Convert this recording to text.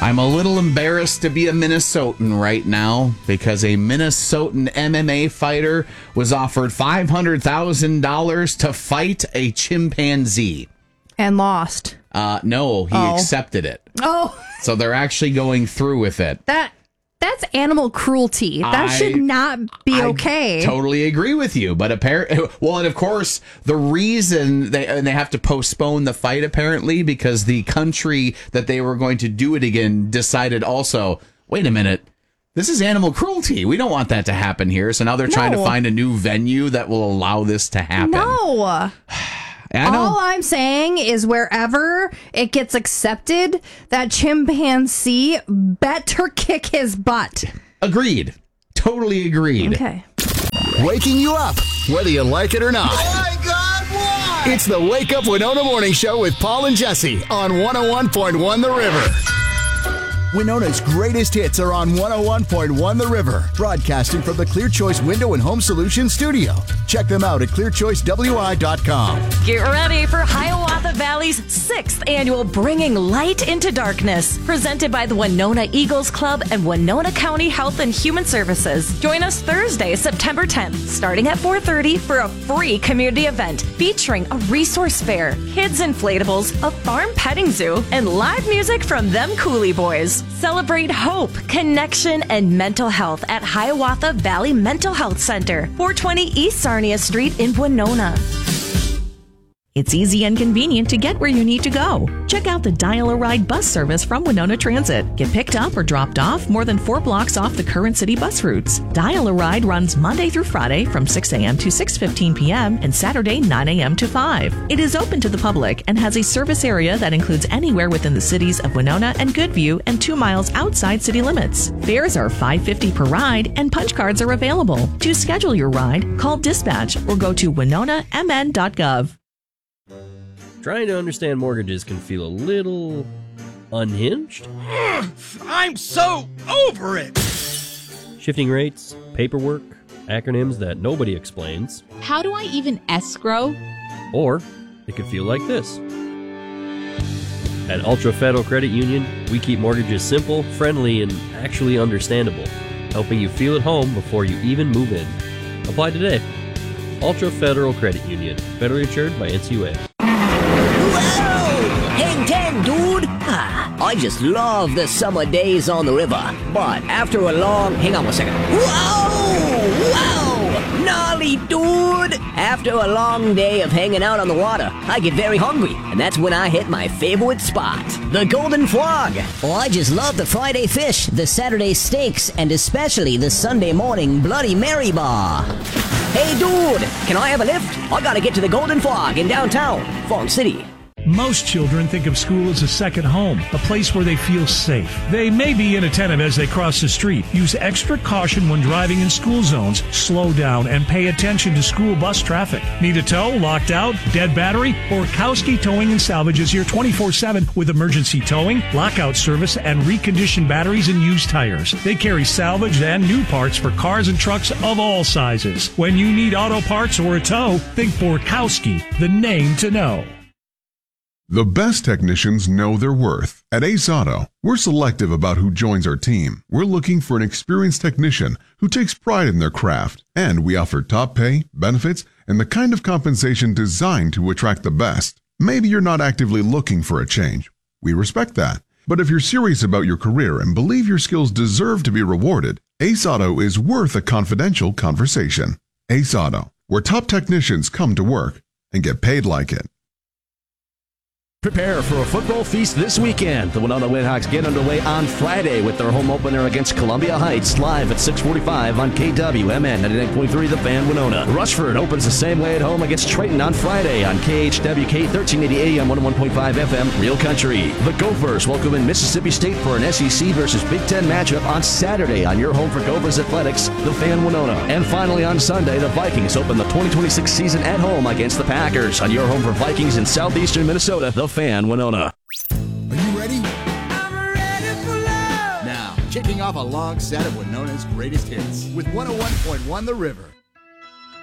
I'm a little embarrassed to be a Minnesotan right now because a Minnesotan MMA fighter was offered $500,000 to fight a chimpanzee. And lost. No, he accepted it. Oh. So they're actually going through with it. That's animal cruelty. That should not be okay. I totally agree with you. But and of course, the reason they have to postpone the fight apparently because the country that they were going to do it again decided also, wait a minute, this is animal cruelty. We don't want that to happen here. So now they're trying to find a new venue that will allow this to happen. No. All I'm saying is wherever it gets accepted, that chimpanzee better kick his butt. Agreed. Totally agreed. Okay. Waking you up, whether you like it or not. Oh my God, why? It's the Wake Up Winona Morning Show with Paul and Jesse on 101.1 The River. Winona's greatest hits are on 101.1 The River, broadcasting from the Clear Choice Window and Home Solutions studio. Check them out at clearchoicewi.com. Get ready for Hiawatha Valley's 6th annual Bringing Light into Darkness, presented by the Winona Eagles Club and Winona County Health and Human Services. Join us Thursday, September 10th, starting at 4:30 for a free community event featuring a resource fair, kids inflatables, a farm petting zoo, and live music from them Coolie Boys. Celebrate hope, connection, and mental health at Hiawatha Valley Mental Health Center, 420 East Sarnia Street in Winona. It's easy and convenient to get where you need to go. Check out the Dial-A-Ride bus service from Winona Transit. Get picked up or dropped off more than 4 blocks off the current city bus routes. Dial-A-Ride runs Monday through Friday from 6 a.m. to 6:15 p.m. and Saturday 9 a.m. to 5. It is open to the public and has a service area that includes anywhere within the cities of Winona and Goodview and 2 miles outside city limits. Fares are $5.50 per ride and punch cards are available. To schedule your ride, call dispatch or go to winonamn.gov. Trying to understand mortgages can feel a little unhinged. I'm so over it. Shifting rates, paperwork, acronyms that nobody explains. How do I even escrow? Or it could feel like this. At Ultra Federal Credit Union, we keep mortgages simple, friendly, and actually understandable, helping you feel at home before you even move in. Apply today. Ultra Federal Credit Union, federally insured by NCUA. Whoa! Hang 10, dude! I just love the summer days on the river. But after a long... Hang on one second. Whoa! Whoa! Gnarly, dude! After a long day of hanging out on the water, I get very hungry. And that's when I hit my favorite spot, the Golden Frog. Oh, I just love the Friday fish, the Saturday steaks, and especially the Sunday morning Bloody Mary bar. Hey, dude! Can I have a lift? I gotta get to the Golden Frog in downtown, Farm City. Most children think of school as a second home, a place where they feel safe. They may be inattentive as they cross the street. Use extra caution when driving in school zones. Slow down and pay attention to school bus traffic. Need a tow, locked out, dead battery? Borkowski Towing and Salvage is here 24/7 with emergency towing, lockout service, and reconditioned batteries and used tires. They carry salvaged and new parts for cars and trucks of all sizes. When you need auto parts or a tow, think Borkowski, the name to know. The best technicians know their worth. At Ace Auto, we're selective about who joins our team. We're looking for an experienced technician who takes pride in their craft. And we offer top pay, benefits, and the kind of compensation designed to attract the best. Maybe you're not actively looking for a change. We respect that. But if you're serious about your career and believe your skills deserve to be rewarded, Ace Auto is worth a confidential conversation. Ace Auto, where top technicians come to work and get paid like it. Prepare for a football feast this weekend. The Winona Windhawks get underway on Friday with their home opener against Columbia Heights, live at 6:45 on KWMN 99.3 The Fan Winona. Rushford opens the same way at home against Triton on Friday on KHWK 1380 AM 101.5 FM Real Country. The Gophers welcome in Mississippi State for an SEC versus Big Ten matchup on Saturday on your home for Gophers Athletics, The Fan Winona. And finally on Sunday, the Vikings open the 2026 season at home against the Packers on your home for Vikings in southeastern Minnesota, The Fan Winona. Are you ready? I'm ready for love! Now, kicking off a long set of Winona's greatest hits with 101.1 The River.